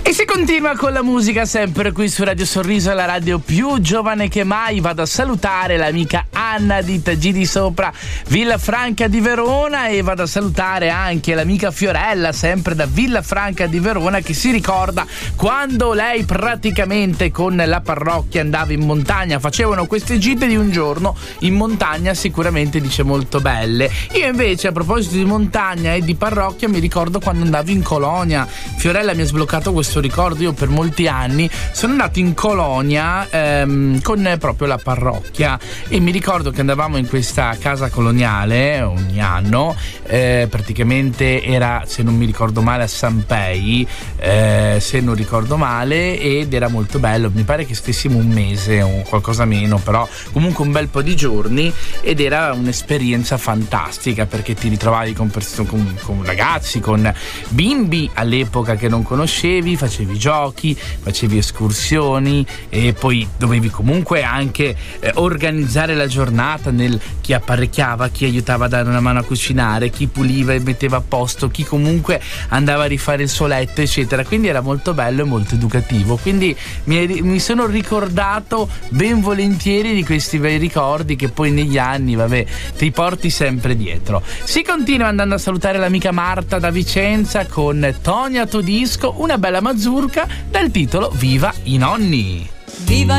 E si continua con la musica sempre qui su Radio Sorriso, la radio più giovane che mai. Vado a salutare l'amica Anna di Tagidi Sopra, Villafranca di Verona, e vado a salutare anche l'amica Fiorella, sempre da Villafranca di Verona, che si ricorda quando lei praticamente con la parrocchia andava in montagna. Facevano queste gite di un giorno in montagna, sicuramente dice molto belle. Io invece, a proposito di montagna e di parrocchia, mi ricordo quando andavo in Colonia. Fiorella mi ha sbloccato questo ricordo. Io per molti anni sono andato in Colonia con proprio la parrocchia, e mi ricordo che andavamo in questa casa coloniale ogni anno, praticamente era, se non mi ricordo male, a San Pei, se non ricordo male, ed era molto bello. Mi pare che stessimo un mese o qualcosa meno, però comunque un bel po' di giorni, ed era un'esperienza fantastica perché ti ritrovavi con ragazzi, con bimbi all'epoca che non conoscevi, facevi giochi, facevi escursioni, e poi dovevi comunque anche organizzare la giornata nel chi apparecchiava, chi aiutava a dare una mano a cucinare, chi puliva e metteva a posto, chi comunque andava a rifare il suo letto, eccetera. Quindi era molto bello e molto educativo. Quindi mi sono ricordato ben volentieri di questi bei ricordi che poi negli anni, vabbè, ti porti sempre dietro. Si continua andando a salutare l'amica Marta da Vicenza con Tonia Todisco, una bella mazurka dal titolo Viva i nonni. Viva